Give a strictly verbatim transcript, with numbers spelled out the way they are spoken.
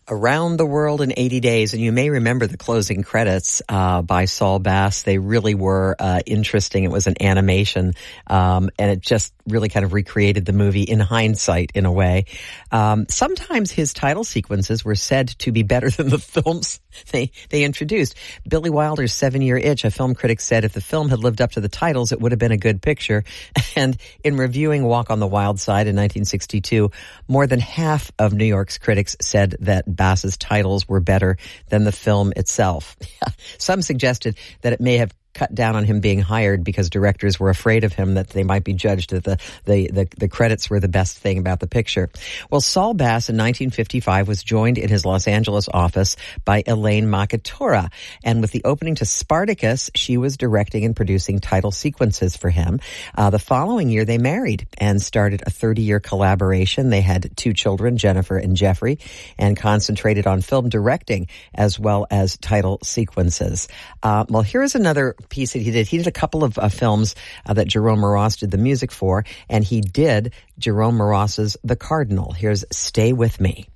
Around the World in eighty days, and you may remember the closing credits uh, by Saul Bass. They really were uh, interesting. It was an animation, um, and it just really kind of recreated the movie in hindsight, in a way. Um, sometimes his title sequences were said to be better than the films they they introduced. Billy Wilder's Seven-Year Itch, a film critic said if the film had lived up to the titles, it would have been a good picture. And in reviewing Walk on the Wild Side in nineteen sixty-two, more than half of New York's critics said that Bass's titles were better than the film itself. Some suggested that it may have cut down on him being hired because directors were afraid of him, that they might be judged that the, the, the, the credits were the best thing about the picture. Well, Saul Bass in nineteen fifty-five was joined in his Los Angeles office by Elaine Makatora. And with the opening to Spartacus, she was directing and producing title sequences for him. Uh, the following year, they married and started a thirty-year collaboration. They had two children, Jennifer and Jeffrey, and concentrated on film directing as well as title sequences. Uh, well, here's another piece that he did. He did a couple of uh, films uh, that Jerome Moross did the music for, and he did Jerome Moross's The Cardinal. Here's Stay With Me.